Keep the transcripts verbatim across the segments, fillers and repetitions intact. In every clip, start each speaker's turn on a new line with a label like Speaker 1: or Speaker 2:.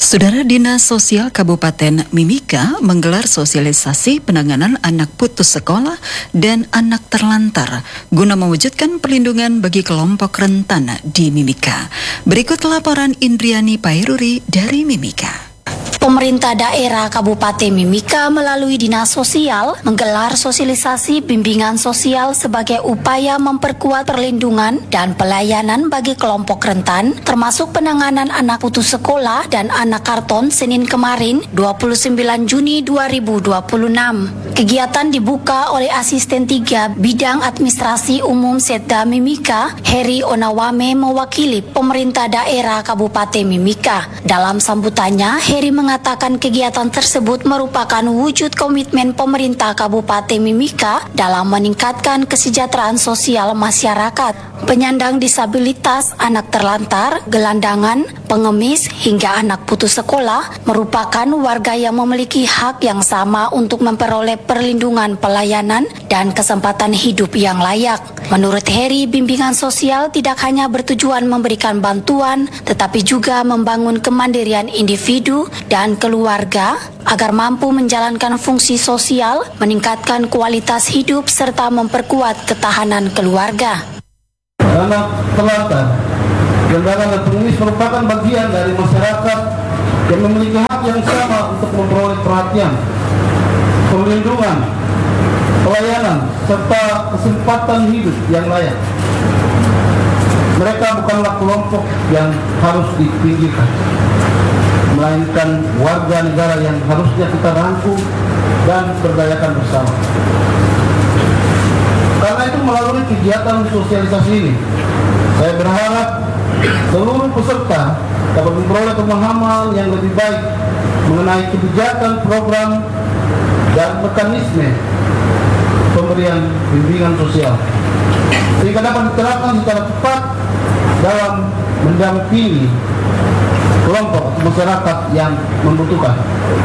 Speaker 1: Saudara, Dinas Sosial Kabupaten Mimika menggelar sosialisasi penanganan anak putus sekolah dan anak terlantar guna mewujudkan perlindungan bagi kelompok rentan di Mimika. Berikut laporan Indriani Pairuri dari Mimika.
Speaker 2: Pemerintah daerah Kabupaten Mimika melalui Dinas Sosial menggelar sosialisasi bimbingan sosial sebagai upaya memperkuat perlindungan dan pelayanan bagi kelompok rentan, termasuk penanganan anak putus sekolah dan anak karton Senin kemarin, dua puluh sembilan Juni dua ribu dua puluh enam. Kegiatan dibuka oleh Asisten tiga Bidang Administrasi Umum Setda Mimika, Heri Onawame, mewakili pemerintah daerah Kabupaten Mimika. Dalam sambutannya, Heri mengatakan kegiatan tersebut merupakan wujud komitmen pemerintah Kabupaten Mimika dalam meningkatkan kesejahteraan sosial masyarakat. Penyandang disabilitas, anak terlantar, gelandangan, pengemis, hingga anak putus sekolah merupakan warga yang memiliki hak yang sama untuk memperoleh perlindungan, pelayanan, dan kesempatan hidup yang layak. Menurut Heri, bimbingan sosial tidak hanya bertujuan memberikan bantuan, tetapi juga membangun kemandirian individu dan keluarga agar mampu menjalankan fungsi sosial, meningkatkan kualitas hidup, serta memperkuat ketahanan keluarga.
Speaker 3: Anak terlantar, gelandangan dan pengemis merupakan bagian dari masyarakat yang memiliki hak yang sama untuk memperoleh perhatian, perlindungan, pelayanan, serta kesempatan hidup yang layak. Mereka bukanlah kelompok yang harus dipinggirkan, melainkan warga negara yang harusnya kita rangkul dan berdayakan bersama. Karena itu melalui kegiatan sosialisasi ini, saya berharap seluruh peserta dapat memperoleh pemahaman yang lebih baik mengenai kebijakan, program, dan mekanisme pemberian bimbingan sosial, sehingga dapat diterapkan secara cepat dalam mendampingi kelompok masyarakat yang membutuhkan.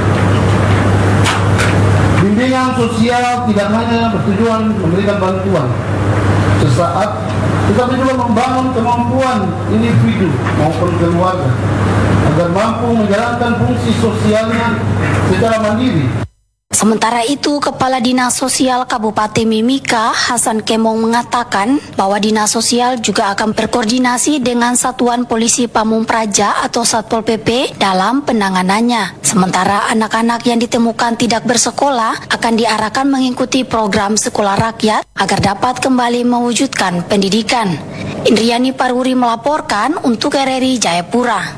Speaker 3: Bimbingan sosial tidak hanya bertujuan memberikan bantuan sesaat, tetapi juga membangun kemampuan individu maupun keluarga agar mampu menjalankan fungsi sosialnya secara mandiri.
Speaker 2: Sementara itu, Kepala Dinas Sosial Kabupaten Mimika, Hasan Kemong, mengatakan bahwa Dinas Sosial juga akan berkoordinasi dengan Satuan Polisi Pamung Praja atau Satpol P P dalam penanganannya. Sementara anak-anak yang ditemukan tidak bersekolah akan diarahkan mengikuti program sekolah rakyat agar dapat kembali mewujudkan pendidikan. Indriani Pairuri melaporkan untuk R R I Jayapura.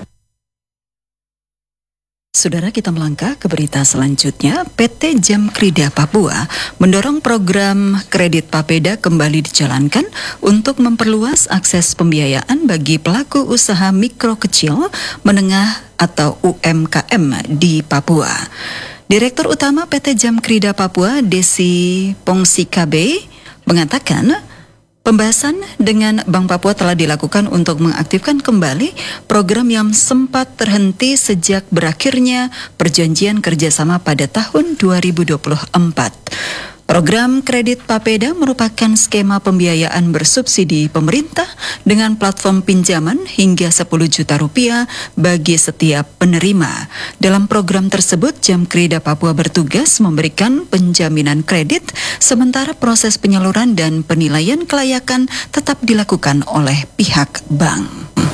Speaker 1: Saudara, kita melangkah ke berita selanjutnya. P T Jamkrida Papua mendorong program kredit Papeda kembali dijalankan untuk memperluas akses pembiayaan bagi pelaku usaha mikro kecil, menengah atau U M K M di Papua. Direktur Utama P T Jamkrida Papua, Desi Pongsikabe, mengatakan pembahasan dengan Bank Papua telah dilakukan untuk mengaktifkan kembali program yang sempat terhenti sejak berakhirnya perjanjian kerjasama pada tahun dua ribu dua puluh empat. Program kredit Papeda merupakan skema pembiayaan bersubsidi pemerintah dengan platform pinjaman hingga sepuluh juta rupiah bagi setiap penerima. Dalam program tersebut, Jamkrida Papua bertugas memberikan penjaminan kredit, sementara proses penyaluran dan penilaian kelayakan tetap dilakukan oleh pihak bank.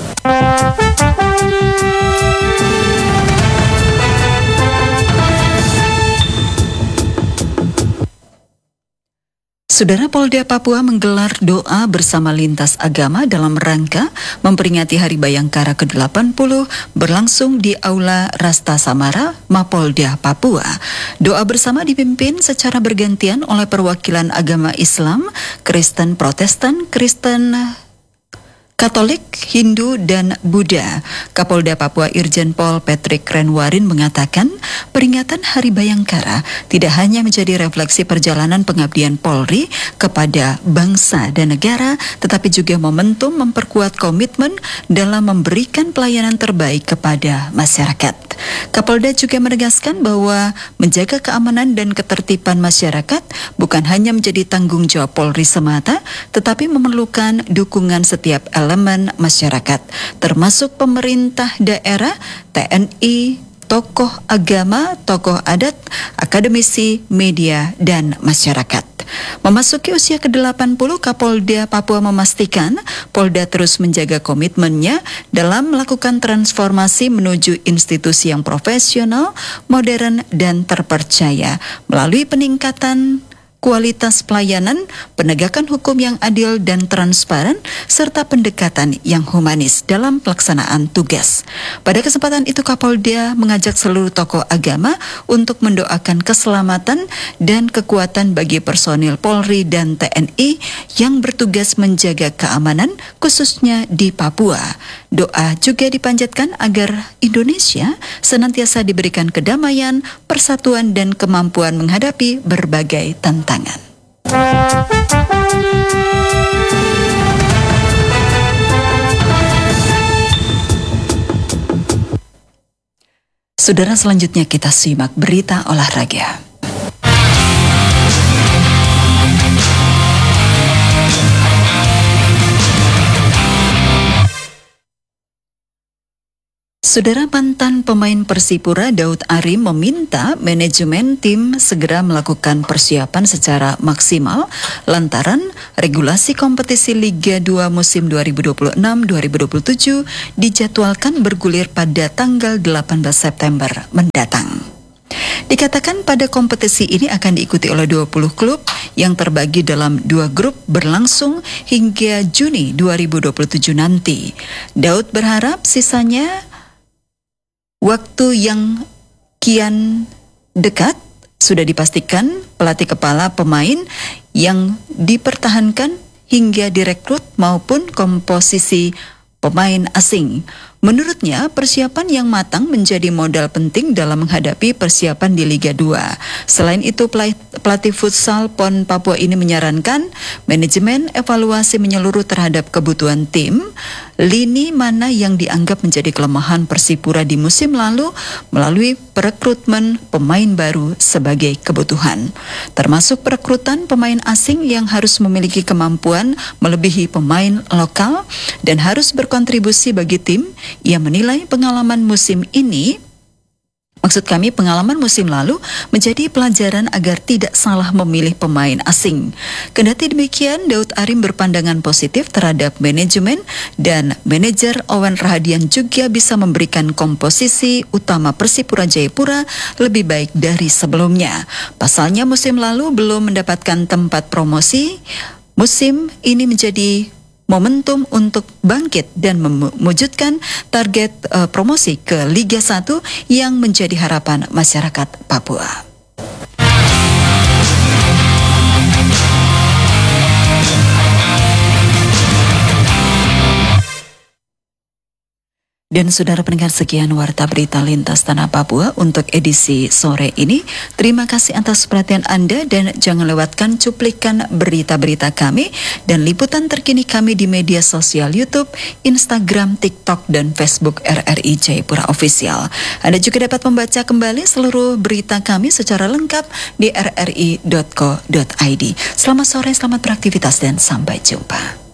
Speaker 1: Saudara, Polda Papua menggelar doa bersama lintas agama dalam rangka memperingati Hari Bayangkara ke delapan puluh berlangsung di Aula Rasta Samara, Mapolda Papua. Doa bersama dipimpin secara bergantian oleh perwakilan agama Islam, Kristen Protestan, Kristen Katolik, Hindu, dan Buddha. Kapolda Papua Irjen Pol Patrick Renwarin mengatakan peringatan Hari Bayangkara tidak hanya menjadi refleksi perjalanan pengabdian Polri kepada bangsa dan negara, tetapi juga momentum memperkuat komitmen dalam memberikan pelayanan terbaik kepada masyarakat. Kapolda juga menegaskan bahwa menjaga keamanan dan ketertiban masyarakat bukan hanya menjadi tanggung jawab Polri semata, tetapi memerlukan dukungan setiap elemen elemen masyarakat, termasuk pemerintah daerah, T N I, tokoh agama, tokoh adat, akademisi, media, dan masyarakat. Memasuki usia ke delapan puluh, Kapolda Papua memastikan Polda terus menjaga komitmennya dalam melakukan transformasi menuju institusi yang profesional, modern, dan terpercaya melalui peningkatan kualitas pelayanan, penegakan hukum yang adil dan transparan, serta pendekatan yang humanis dalam pelaksanaan tugas. Pada kesempatan itu, Kapolda mengajak seluruh tokoh agama untuk mendoakan keselamatan dan kekuatan bagi personil Polri dan T N I yang bertugas menjaga keamanan, khususnya di Papua. Doa juga dipanjatkan agar Indonesia senantiasa diberikan kedamaian, persatuan, dan kemampuan menghadapi berbagai tantangan. Saudara, selanjutnya kita simak berita olahraga. Saudara, mantan pemain Persipura Daud Arim meminta manajemen tim segera melakukan persiapan secara maksimal lantaran regulasi kompetisi Liga dua musim dua ribu dua puluh enam dua ribu dua puluh tujuh dijadwalkan bergulir pada tanggal delapan belas September mendatang. Dikatakan pada kompetisi ini akan diikuti oleh dua puluh klub yang terbagi dalam dua grup berlangsung hingga Juni dua ribu dua puluh tujuh nanti. Daud berharap sisanya waktu yang kian dekat sudah dipastikan pelatih kepala pemain yang dipertahankan hingga direkrut maupun komposisi pemain asing. Menurutnya, persiapan yang matang menjadi modal penting dalam menghadapi persiapan di Liga dua. Selain itu, pelatih futsal P O N Papua ini menyarankan manajemen evaluasi menyeluruh terhadap kebutuhan tim, lini mana yang dianggap menjadi kelemahan Persipura di musim lalu melalui perekrutmen pemain baru sebagai kebutuhan, termasuk perekrutan pemain asing yang harus memiliki kemampuan melebihi pemain lokal dan harus berkontribusi bagi tim. Ia menilai pengalaman musim ini, maksud kami pengalaman musim lalu, menjadi pelajaran agar tidak salah memilih pemain asing. Kendati demikian, Daud Arim berpandangan positif terhadap manajemen dan manajer Owen Rahadian juga bisa memberikan komposisi utama Persipura Jayapura lebih baik dari sebelumnya. Pasalnya musim lalu belum mendapatkan tempat promosi, musim ini menjadi momentum untuk bangkit dan mewujudkan target uh, promosi ke Liga satu yang menjadi harapan masyarakat Papua. Dan saudara pendengar, sekian Warta Berita Lintas Tanah Papua untuk edisi sore ini. Terima kasih atas perhatian Anda dan jangan lewatkan cuplikan berita-berita kami dan liputan terkini kami di media sosial YouTube, Instagram, TikTok, dan Facebook R R I Jayapura Official. Anda juga dapat membaca kembali seluruh berita kami secara lengkap di r r i dot co dot i d. Selamat sore, selamat beraktivitas, dan sampai jumpa.